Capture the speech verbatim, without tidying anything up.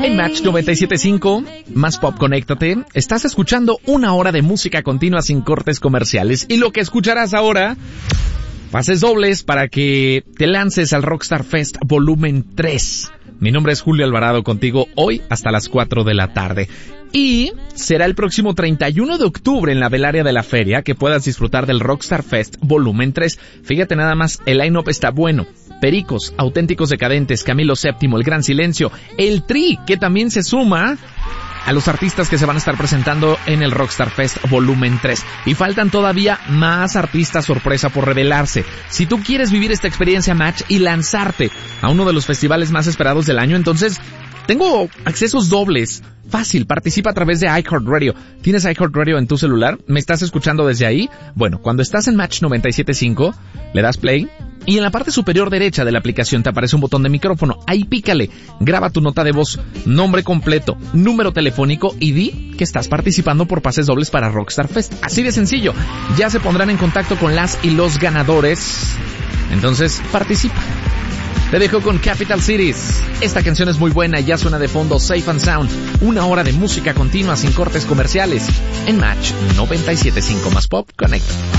En Match noventa y siete punto cinco, Más Pop, conéctate. Estás escuchando una hora de música continua sin cortes comerciales. Y lo que escucharás ahora, pases dobles para que te lances al Rockstar Fest Volumen tres. Mi nombre es Julio Alvarado, contigo hoy hasta las cuatro de la tarde. Y será el próximo treinta y uno de octubre en la velaria de la feria que puedas disfrutar del Rockstar Fest Volumen tres. Fíjate nada más, el line-up está bueno. Pericos, Auténticos Decadentes, Camilo séptimo, El Gran Silencio, El Tri, que también se suma a los artistas que se van a estar presentando en el Rockstar Fest Volumen tres. Y faltan todavía más artistas sorpresa por revelarse. Si tú quieres vivir esta experiencia Match y lanzarte a uno de los festivales más esperados del año, entonces tengo accesos dobles. Fácil, participa a través de iHeartRadio. ¿Tienes iHeartRadio en tu celular? ¿Me estás escuchando desde ahí? Bueno, cuando estás en Match noventa y siete punto cinco, le das play y en la parte superior derecha de la aplicación te aparece un botón de micrófono. Ahí pícale, graba tu nota de voz, nombre completo, número telefónico y di que estás participando por pases dobles para Rockstar Fest. Así de sencillo. Ya se pondrán en contacto con las y los ganadores. Entonces, participa. Te dejo con Capital Cities. Esta canción es muy buena y ya suena de fondo Safe and Sound. Una hora de música continua sin cortes comerciales en Match noventa y siete punto cinco. Más Pop, conecta.